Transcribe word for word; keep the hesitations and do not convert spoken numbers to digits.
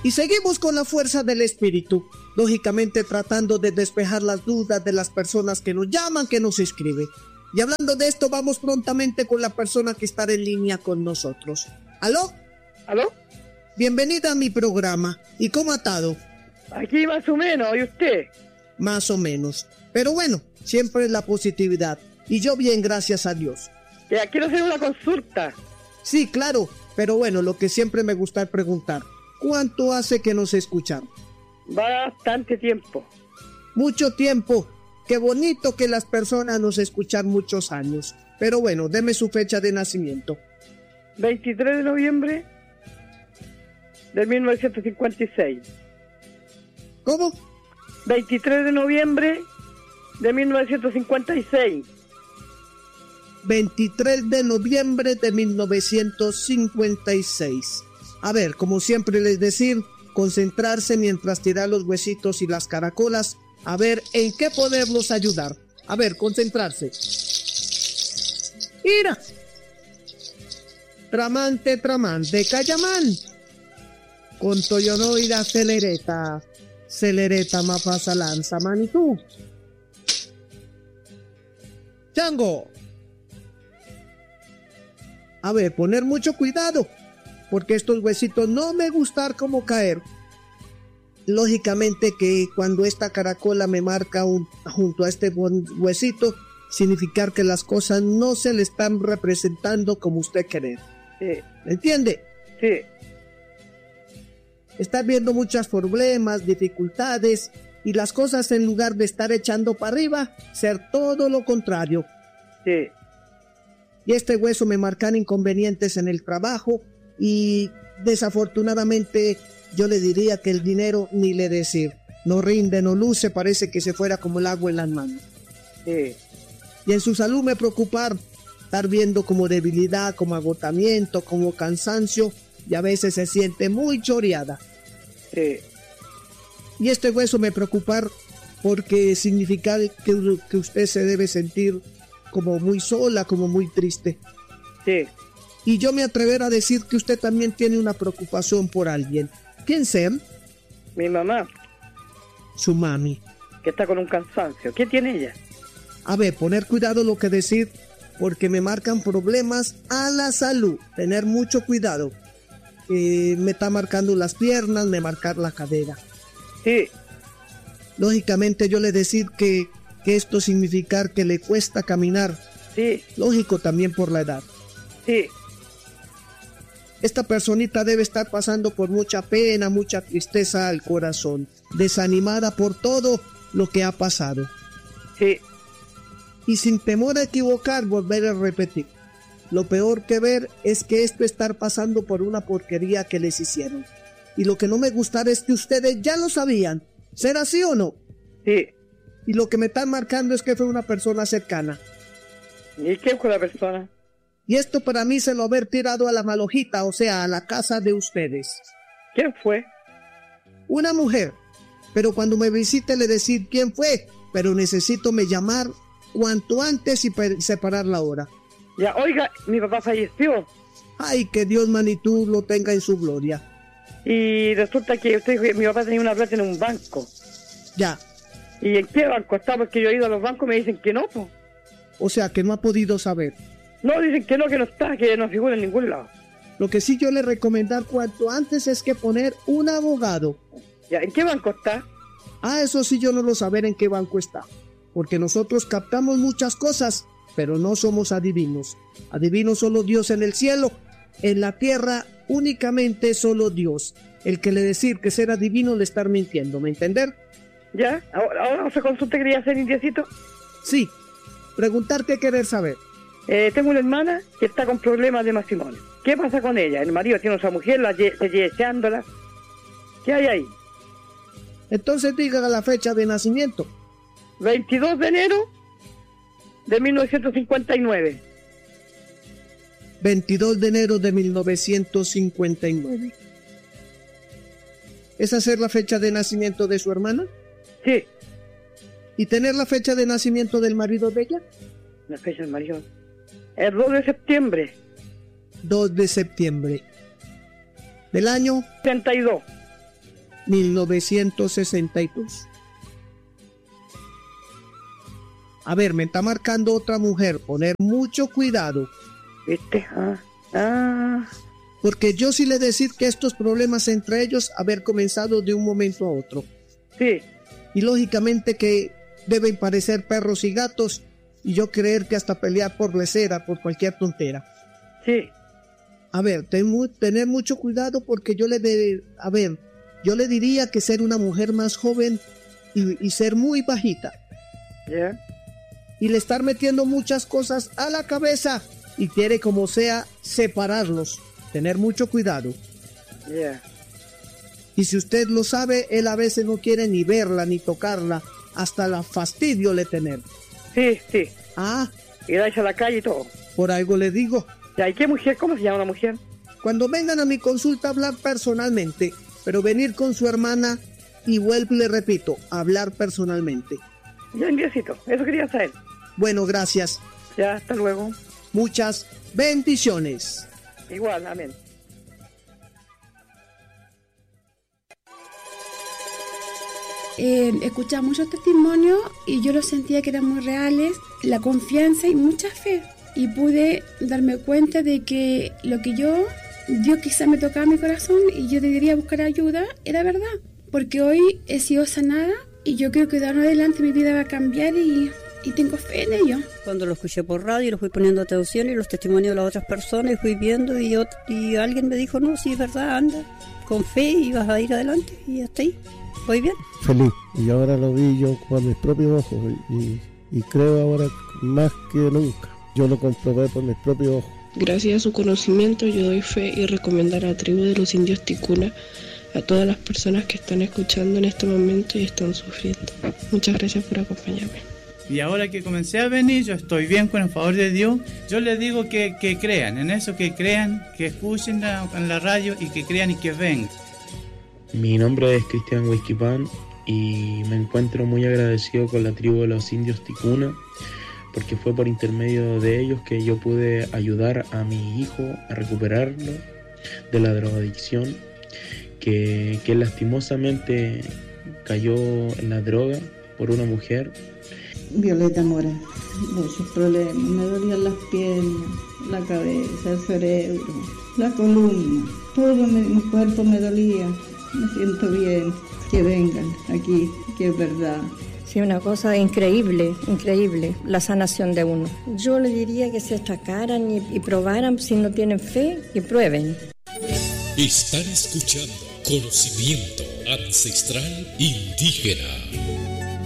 Y seguimos con la fuerza del espíritu, lógicamente tratando de despejar las dudas de las personas que nos llaman, que nos escriben. Y hablando de esto, vamos prontamente con la persona que está en línea con nosotros. ¿Aló? ¿Aló? Bienvenida a mi programa. ¿Y cómo ha estado? Aquí más o menos, ¿y usted? Más o menos. Pero bueno, siempre es la positividad. Y yo bien, gracias a Dios. Ya, quiero hacer una consulta. Sí, claro. Pero bueno, lo que siempre me gusta es preguntar. ¿Cuánto hace que nos escuchan? Bastante tiempo. Mucho tiempo. Qué bonito que las personas nos escuchan muchos años. Pero bueno, deme su fecha de nacimiento. veintitrés de noviembre de mil novecientos cincuenta y seis. ¿Cómo? veintitrés de noviembre de mil novecientos cincuenta y seis. veintitrés de noviembre de mil novecientos cincuenta y seis. A ver, como siempre les decir, concentrarse mientras tirar los huesitos y las caracolas, a ver en qué poderlos ayudar. A ver, concentrarse. ¡Mira! Tramante, tramante, cayamán. Con toyonoida celereta, celereta mapasa lanza manitú. Chango. A ver, poner mucho cuidado, porque estos huesitos no me gustar como caer. Lógicamente que cuando esta caracola me marca un, junto a este huesito, significar que las cosas no se le están representando como usted quiere. Sí. ¿Entiende? Sí. Está viendo muchos problemas, dificultades, y las cosas en lugar de estar echando para arriba, ser todo lo contrario. Sí. Y este hueso me marcan inconvenientes en el trabajo y desafortunadamente yo le diría que el dinero ni le decir. No rinde, no luce, parece que se fuera como el agua en las manos. Sí. Y en su salud me preocupar, estar viendo como debilidad, como agotamiento, como cansancio y a veces se siente muy choreada. Sí. Y este hueso me preocupar porque significa que, que usted se debe sentir como muy sola, como muy triste. Sí. Y yo me atrever a decir que usted también tiene una preocupación por alguien. ¿Quién sea? Mi mamá, Su mami. que está con un cansancio. ¿Qué tiene ella? A ver, poner cuidado lo que decir, porque me marcan problemas a la salud. Tener mucho cuidado. Eh, me está marcando las piernas, me marcar la cadera. Sí. Lógicamente yo le decir que, que esto significa que le cuesta caminar. Sí. Lógico también por la edad. Sí. Esta personita debe estar pasando por mucha pena, mucha tristeza al corazón, desanimada por todo lo que ha pasado. Sí. Y sin temor a equivocar, volver a repetir. Lo peor que ver es que esto estar pasando por una porquería que les hicieron. Y lo que no me gustará es que ustedes ya lo sabían. ¿Será así o no? Sí. Y lo que me están marcando es que fue una persona cercana. ¿Y qué fue la persona? Y esto para mí se lo haber tirado a la malojita, o sea, a la casa de ustedes. ¿Quién fue? Una mujer. Pero cuando me visite le decir quién fue, pero necesito me llamar cuanto antes y separar la hora. Ya, oiga, mi papá falleció. Ay, que Dios manitú lo tenga en su gloria. Y resulta que usted dijo que mi papá tenía una plata en un banco. Ya. ¿Y en qué banco está? Porque yo he ido a los bancos y me dicen que no, pues. O sea, que no ha podido saber. No, dicen que no, que no está, que no figura en ningún lado. Lo que sí yo le recomendar cuanto antes es que poner un abogado. Ya, ¿en qué banco está? Ah, eso sí yo no lo saber en qué banco está. Porque nosotros captamos muchas cosas, pero no somos adivinos. Adivinos solo Dios en el cielo. En la tierra únicamente solo Dios. El que le decir que ser adivino le estar mintiendo, ¿me entender? ¿Ya? ¿Ahora, ahora se consulta quería hacer, indiecito? Sí. Preguntar qué querer saber. Eh, tengo una hermana que está con problemas de matrimonio. ¿Qué pasa con ella? El marido tiene a otra mujer, la lle se lleva echándola. ¿Qué hay ahí? Entonces diga la fecha de nacimiento. veintidós de enero de mil novecientos cincuenta y nueve. veintidós de enero de mil novecientos cincuenta y nueve. ¿Esa ser la fecha de nacimiento de su hermana? Sí. ¿Y tener la fecha de nacimiento del marido de ella? La fecha del marido. El dos de septiembre. dos de septiembre. ¿Del año? treinta y dos. mil novecientos sesenta y dos. A ver, me está marcando otra mujer. Poner mucho cuidado. ¿Viste? Ah, ah. Porque yo sí le decir que estos problemas entre ellos haber comenzado de un momento a otro. Sí. Y lógicamente que deben parecer perros y gatos. Y yo creer que hasta pelear por lesera, por cualquier tontera. Sí. A ver, ten mu- tener mucho cuidado porque yo le de, a ver, yo le diría que ser una mujer más joven y, y ser muy bajita. Ya. Yeah. Y le estar metiendo muchas cosas a la cabeza y quiere como sea separarlos. Tener mucho cuidado. Ya. Yeah. Y si usted lo sabe, él a veces no quiere ni verla ni tocarla, hasta la fastidio le tener. Sí, sí. Ah. Y darse a la calle y todo. Por algo le digo. ¿Y qué mujer? ¿Cómo se llama una mujer? Cuando vengan a mi consulta a hablar personalmente, pero venir con su hermana y vuelvo y le repito, hablar personalmente. Ya, enviecito, eso quería saber. Bueno, gracias. Ya, hasta luego. Muchas bendiciones. Igual, amén. Eh, escuchaba muchos testimonios y yo los sentía que eran muy reales, la confianza y mucha fe. Y pude darme cuenta de que lo que yo, Dios quizá me tocaba mi corazón y yo debería buscar ayuda, era verdad. Porque hoy he sido sanada y yo creo que de ahora en adelante mi vida va a cambiar y, y tengo fe en ello. Cuando lo escuché por radio, lo fui poniendo atención y los testimonios de las otras personas y fui viendo y, yo, y alguien me dijo, no, sí es verdad, anda, con fe y vas a ir adelante y hasta ahí, voy bien. Feliz, y ahora lo vi yo con mis propios ojos y, y creo ahora más que nunca. Yo lo comprobé por mis propios ojos. Gracias a su conocimiento yo doy fe y recomendar a la tribu de los indios Ticuna a todas las personas que están escuchando en este momento y están sufriendo. Muchas gracias por acompañarme. Y ahora que comencé a venir, yo estoy bien con el favor de Dios. Yo les digo que, que crean, en eso que crean, que escuchen la, en la radio y que crean y que vengan. Mi nombre es Cristian Huizquipán y me encuentro muy agradecido con la tribu de los indios Ticuna, porque fue por intermedio de ellos que yo pude ayudar a mi hijo a recuperarlo de la drogadicción, que, que lastimosamente cayó en la droga por una mujer. Violeta Mora, muchos problemas, me dolían las piernas, la cabeza, el cerebro, la columna, todo mi, mi cuerpo me dolía, me siento bien, que vengan aquí, que es verdad. Sí, una cosa increíble, increíble, la sanación de uno. Yo le diría que se achacaran y, y probaran, si no tienen fe, que prueben. Están escuchando Conocimiento Ancestral Indígena.